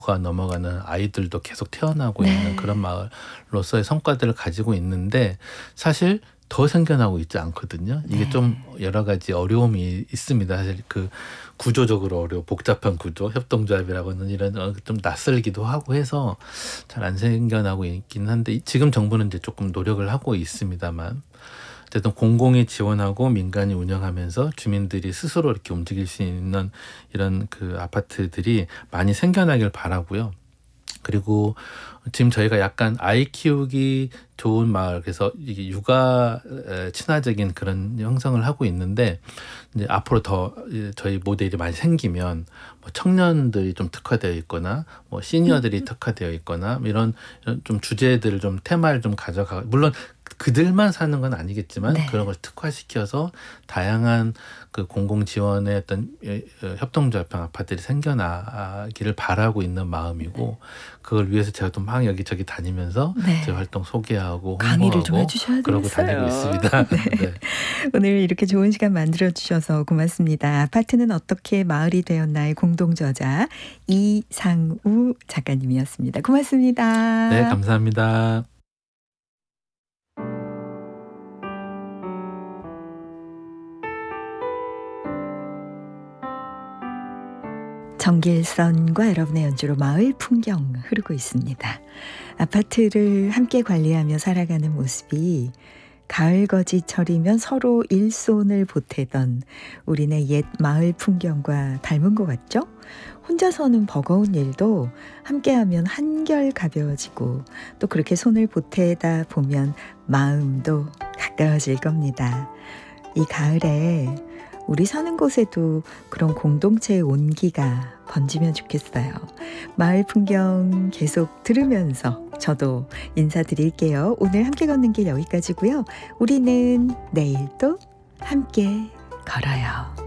가 넘어가는 아이들도 계속 태어나고 네. 있는 그런 마을로서의 성과들을 가지고 있는데 사실 더 생겨나고 있지 않거든요. 이게 네. 좀 여러 가지 어려움이 있습니다. 사실 그 구조적으로 복잡한 구조, 협동조합이라고는 이런 좀 낯설기도 하고 해서 잘 안 생겨나고 있긴 한데 지금 정부는 이제 조금 노력을 하고 있습니다만 어쨌든 공공이 지원하고 민간이 운영하면서 주민들이 스스로 이렇게 움직일 수 있는 이런 그 아파트들이 많이 생겨나길 바라고요. 그리고 지금 저희가 약간 아이 키우기 좋은 마을, 그래서 이게 육아 친화적인 그런 형성을 하고 있는데 이제 앞으로 더 저희 모델이 많이 생기면 뭐 청년들이 좀 특화되어 있거나 뭐 시니어들이 특화되어 있거나 이런 좀 주제들을 좀 테마를 좀 가져가, 물론 그들만 사는 건 아니겠지만 네. 그런 걸 특화시켜서 다양한 그 공공 지원의 어떤 협동조합형 아파트들이 생겨나기를 바라고 있는 마음이고, 그걸 위해서 제가 또 막 여기저기 다니면서 네. 제 활동 소개하고 강의를 좀 홍보하고 해주셔야 그러고 다니고 되겠어요. 있습니다. 네. 네. 오늘 이렇게 좋은 시간 만들어 주셔서 고맙습니다. 아파트는 어떻게 마을이 되었나의 공동 저자 이상우 작가님이었습니다. 고맙습니다. 네, 감사합니다. 정길선과 여러분의 연주로 마을 풍경 흐르고 있습니다. 아파트를 함께 관리하며 살아가는 모습이 가을거지철이면 서로 일손을 보태던 우리네 옛 마을 풍경과 닮은 것 같죠? 혼자서는 버거운 일도 함께하면 한결 가벼워지고 또 그렇게 손을 보태다 보면 마음도 가까워질 겁니다. 이 가을에 우리 사는 곳에도 그런 공동체의 온기가 번지면 좋겠어요. 마을 풍경 계속 들으면서 저도 인사드릴게요. 오늘 함께 걷는 길 여기까지고요. 우리는 내일 또 함께 걸어요.